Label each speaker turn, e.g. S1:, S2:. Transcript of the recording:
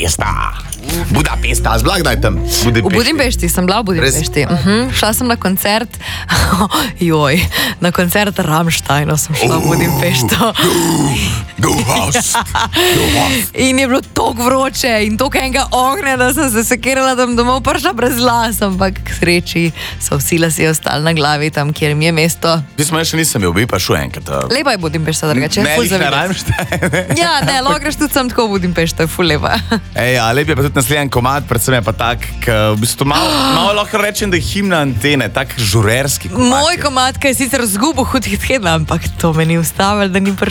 S1: Budapesta, zblag daj tam.
S2: V Budimpešti, sem bila v Budimpešti. Šla sem na koncert, na koncert Rammsteina sem šla v Budimpešto.
S1: Go house.
S2: In je bilo toliko vroče in toliko enega ognja, da sem se sekirala, da bom domov prišla brez las, ampak k sreči so vsi lasje ostali na glavi tam, kjer mi je mesto.
S1: Jaz še nisem bil, bi pa šel enkrat.
S2: Lepa je Budimpešta, drugače.
S1: Ne, jih na Rammstein.
S2: Ja, ne, lahko greš tudi sem tako v Budimpešta, je ful lepa.
S1: Lep je pa tudi naslednji komad, predvsem je pa tak, v bistvu malo lahko rečem, da je himna Antene, tak žurerski komad.
S2: Moj komad, ki je sicer zgubil hud hit, ampak to me ni ustavilo, da ni prišel.